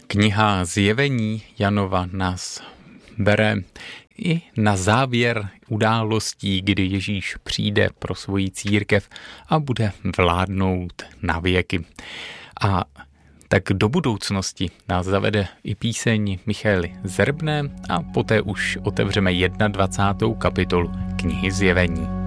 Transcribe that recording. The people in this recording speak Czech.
Kniha Zjevení Janova nás bere i na závěr událostí, kdy Ježíš přijde pro svoji církev a bude vládnout na věky. A tak do budoucnosti nás zavede i píseň Michaely Zerbné a poté už otevřeme 21. kapitolu knihy Zjevení.